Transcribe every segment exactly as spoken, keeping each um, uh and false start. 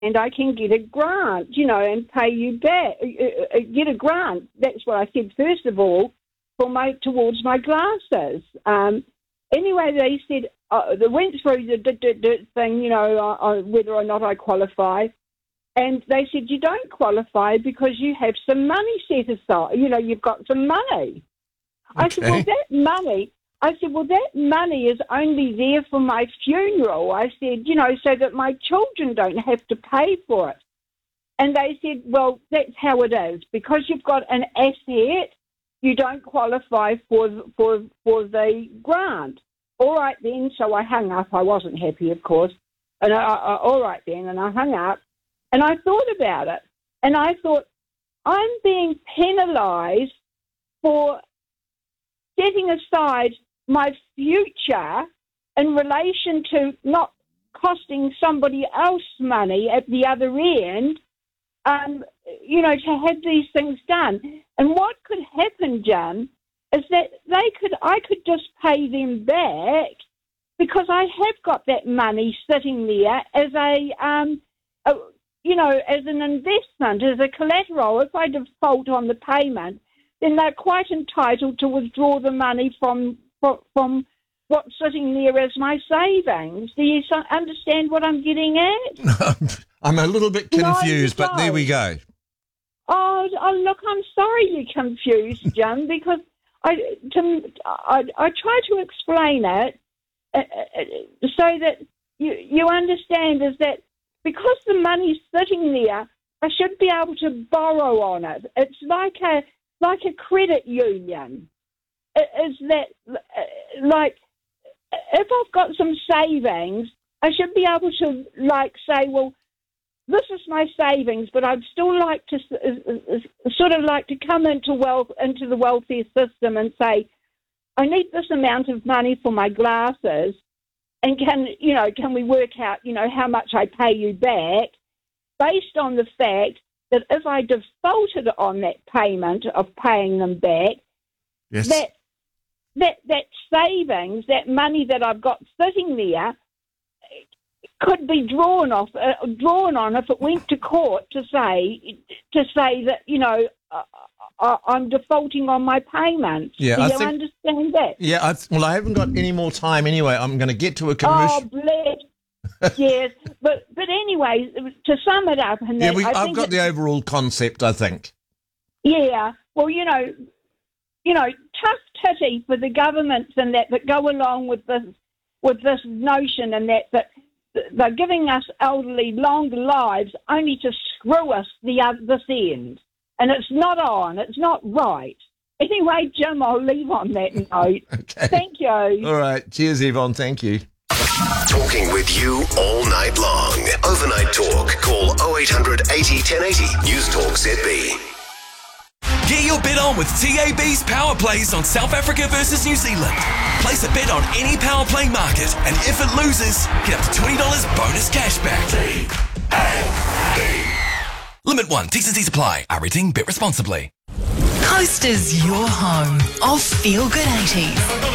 and I can get a grant, you know, and pay you back, uh, uh, get a grant. That's what I said, first of all, for my towards my glasses. Um, anyway, they said, uh, they went through the d- d- d- thing, you know, uh, uh, whether or not I qualify. And they said, you don't qualify because you have some money set aside. You know, you've got some money. I Okay. said, well, that money, I said, well, that money is only there for my funeral. I said, you know, so that my children don't have to pay for it. And they said, well, that's how it is. Because you've got an asset, you don't qualify for for for the grant. All right then, so I hung up. I wasn't happy, of course. And I, I, all right then, and I hung up. And I thought about it. And I thought, I'm being penalised for setting aside my future in relation to not costing somebody else money at the other end, um, you know, to have these things done. And what could happen, Jen, is that they could, I could just pay them back because I have got that money sitting there as a, um, a you know, as an investment, as a collateral. If I default on the payment, then they're quite entitled to withdraw the money from from, from what's sitting there as my savings. Do you so- understand what I'm getting at? I'm a little bit confused, No, you but there we don't. go. Oh, oh, look, I'm sorry you're confused, Jim, because I, to, I, I try to explain it uh, uh, so that you, you understand is that because the money's sitting there, I should be able to borrow on it. It's like a like a credit union. It is that, uh, like, if I've got some savings, I should be able to, like, say, well, this is my savings, but I'd still like to uh, sort of like to come into wealth into the welfare system and say, I need this amount of money for my glasses, and can you know can we work out you know how much I pay you back, based on the fact that if I defaulted on that payment of paying them back, Yes. that that that savings, that money that I've got sitting there, could be drawn off, uh, drawn on if it went to court to say to say that you know uh, uh, I'm defaulting on my payments. Yeah, Do I you think- understand that? Yeah, I, well, I haven't got any more time anyway. I'm going to get to a Oh, commercial. bless. Yes, but but anyway, to sum it up, and yeah, that, we, I I've think got it- the overall concept, I think. Yeah, well, you know, you know, tough titty for the governments and that that go along with this with this notion and that that they're giving us elderly longer lives only to screw us the other this end, and it's not on. It's not right. Anyway, Jim, I'll leave on that note. Okay. Thank you. All right. Cheers, Yvonne. Thank you. Talking with you all night long. Overnight Talk. Call oh eight hundred eighty, ten eighty. News Talk Z B. Get your bet on with T A B's Power Plays on South Africa versus New Zealand. Place a bet on any Power Play market, and if it loses, get up to twenty dollars bonus cashback. T A B. Limit one. T's and C's apply. Everything bet responsibly. Coast is your home of Feel Good eighties.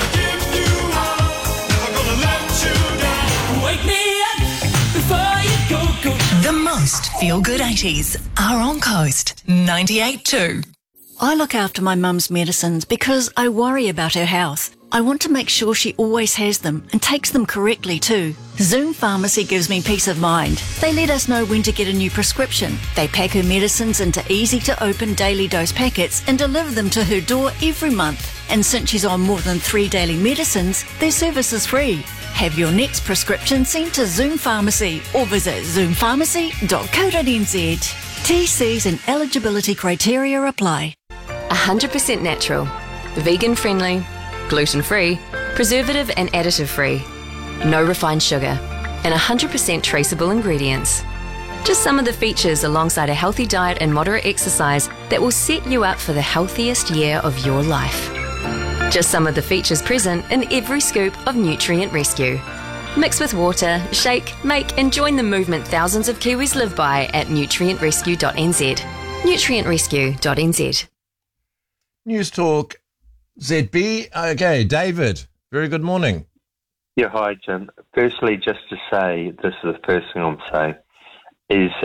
Wake me up before you go, go. The most Feel Good eighties are on Coast ninety-eight point two. I look after my mum's medicines because I worry about her health. I want to make sure she always has them and takes them correctly too. Zoom Pharmacy gives me peace of mind. They let us know when to get a new prescription. They pack her medicines into easy-to-open daily dose packets and deliver them to her door every month. And since she's on more than three daily medicines, their service is free. Have your next prescription sent to Zoom Pharmacy or visit zoom pharmacy dot co dot n z. T Cs and eligibility criteria apply. one hundred percent natural, vegan-friendly, gluten-free, preservative and additive-free, no refined sugar, and one hundred percent traceable ingredients. Just some of the features alongside a healthy diet and moderate exercise that will set you up for the healthiest year of your life. Just some of the features present in every scoop of Nutrient Rescue. Mix with water, shake, make and join the movement thousands of Kiwis live by at nutrient rescue dot n z. nutrient rescue dot n z. News Talk Z B. Okay, David. Very good morning. Yeah, hi, Jim. Firstly, just to say, this is the first thing I'm saying. is